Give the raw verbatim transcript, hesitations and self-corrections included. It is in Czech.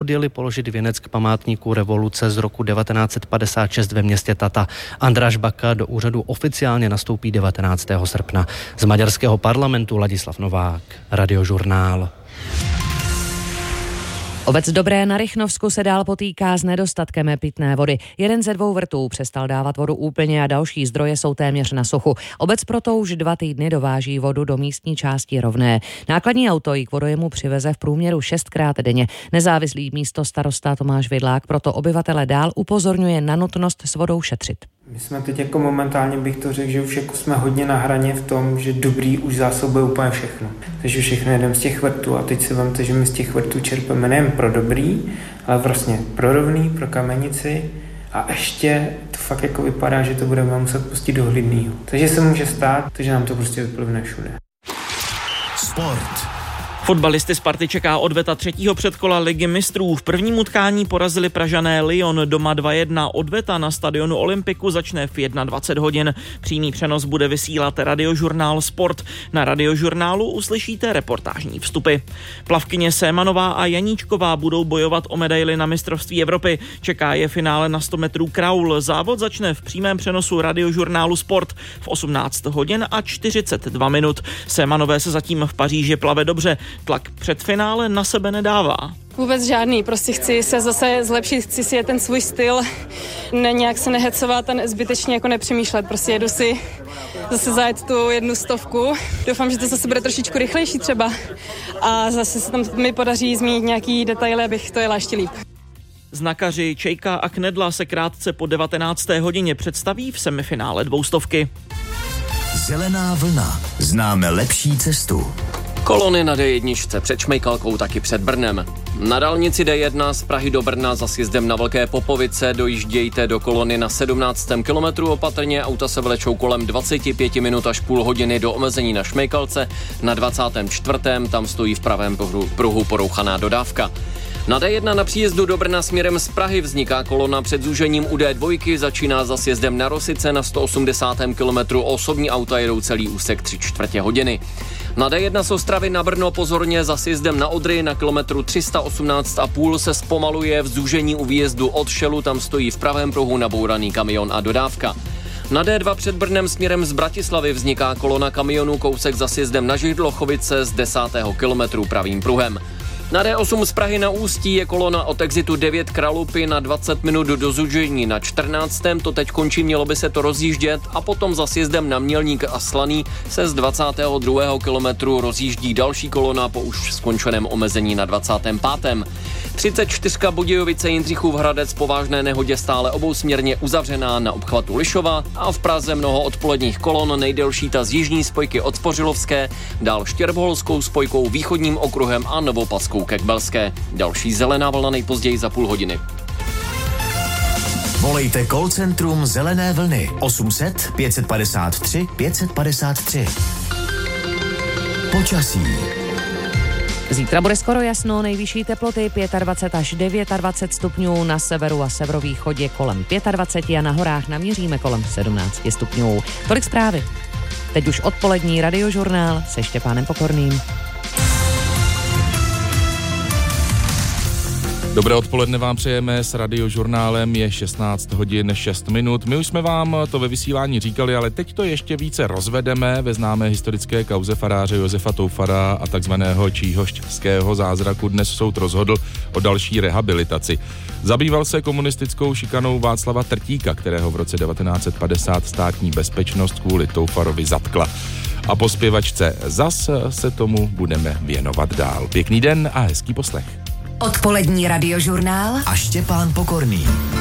odjeli položit věnec k památníku revoluce z roku devatenáct set padesát šest ve městě Tata. Andráš Baka do úřadu oficiálně nastoupí devatenáctého srpna. Z maďarského parlamentu Ladislav Novák, Radiožurnál. Obec Dobré na Rychnovsku se dál potýká s nedostatkem pitné vody. Jeden ze dvou vrtů přestal dávat vodu úplně a další zdroje jsou téměř na suchu. Obec proto už dva týdny dováží vodu do místní části Rovné. Nákladní auto ji k vodojemu přiveze v průměru šestkrát denně. Nezávislý místostarosta Tomáš Vidlák proto obyvatele dál upozorňuje na nutnost s vodou šetřit. My jsme teď jako momentálně bych to řekl, že už jako jsme hodně na hraně v tom, že Dobrý už zásobuje úplně všechno. Takže všechno jedeme z těch vrtů a teď si vemte, že my z těch vrtů čerpeme nejen pro Dobrý, ale vlastně pro Rovný, pro Kamenici a ještě to fakt jako vypadá, že to budeme muset pustit do Hlidnýho. Takže se může stát, že nám to prostě vyplivne všude. Sport. Fotbalisty Sparty čeká odveta třetího předkola Ligy mistrů. V prvním utkání porazili Pražané Lyon doma dva jedna. Odveta na stadionu Olympiku začne v dvacet jedna hodin. Přímý přenos bude vysílat Radiožurnál Sport. Na Radiožurnálu uslyšíte reportážní vstupy. Plavkyně Sémanová a Janíčková budou bojovat o medaili na mistrovství Evropy. Čeká je finále na sto metrů kraul. Závod začne v přímém přenosu Radiožurnálu Sport v osmnáct hodin a čtyřicet dva minut. Sémanové se zatím v Paříži plave dobře. Tlak před finále na sebe nedává. Vůbec žádný, prostě chci se zase zlepšit, chci si je ten svůj styl, ne, nějak se nehecovat a zbytečně jako nepřemýšlet, prostě jedu si zase zajet tu jednu stovku. Doufám, že to zase bude trošičku rychlejší třeba a zase se tam mi podaří zmínit nějaký detaily, abych to jela ještě líp. Znakaři Čejka a Knedla se krátce po devatenácté hodině představí v semifinále dvoustovky. Zelená vlna. Známe lepší cestu. Kolony na dé jedna před Šmejkalkou, taky před Brnem. Na dálnici dé jedna z Prahy do Brna za sjezdem na Velké Popovice dojíždějte do kolony na sedmnáctém kilometru opatrně, auta se vlečou kolem dvacet pět minut až půl hodiny do omezení na Šmejkalce, na dvacátém čtvrtém tam stojí v pravém pruhu, pruhu porouchaná dodávka. Na dé jedna na příjezdu do Brna směrem z Prahy vzniká kolona před zúžením u dé dva, začíná za sjezdem na Rosice na sto osmdesátém kilometru, osobní auta jedou celý úsek tři čtvrtě hodiny. Na dé jedna z Ostravy na Brno pozorně za sjezdem na Odry na kilometru tři sta osmnáct a půl se zpomaluje v zúžení u výjezdu od Šelu, tam stojí v pravém pruhu nabouraný kamion a dodávka. Na dé dva před Brnem směrem z Bratislavy vzniká kolona kamionů kousek za sjezdem na Židlochovice z desátého kilometru pravým pruhem. Na dé osm z Prahy na Ústí je kolona od exitu devět Kralupy na dvacet minut do zúžení na čtrnáctém To teď končí, mělo by se to rozjíždět a potom za sjezdem na Mělník a Slaný se z dvacátého druhého kilometru rozjíždí další kolona po už skončeném omezení na dvacátém pátém třicet čtyři Budějovice Jindřichův Hradec po vážné nehodě stále obousměrně uzavřená na obchvatu Lišova a v Praze mnoho odpoledních kolon, nejdelší ta z jižní spojky od Spořilovské, dál Štěrboholskou spojkou, východním okruhem a Novopaskou ke Kbelské. Další zelená vlna nejpozději za půl hodiny. Volejte call centrum Zelené vlny osm set pět padesát tři pět padesát tři. Počasí. Zítra bude skoro jasno, nejvyšší teploty dvacet pět až dvacet devět stupňů, na severu a severovýchodě kolem dvacet pět a na horách naměříme kolem sedmnáct stupňů. Tolik zprávy. Teď už odpolední Radiožurnál se Štěpánem Pokorným. Dobré odpoledne vám přejeme, s Radiožurnálem je šestnáct hodin šest minut. My už jsme vám to ve vysílání říkali, ale teď to ještě více rozvedeme ve známé historické kauze faráře Josefa Toufara a takzvaného číhošťského zázraku. Dnes soud rozhodl o další rehabilitaci. Zabýval se komunistickou šikanou Václava Trtíka, kterého v roce devatenáct set padesát státní bezpečnost kvůli Toufarovi zatkla. A po zpěvačce Zas se tomu budeme věnovat dál. Pěkný den a hezký poslech. Odpolední Radiožurnál a Štěpán Pokorný.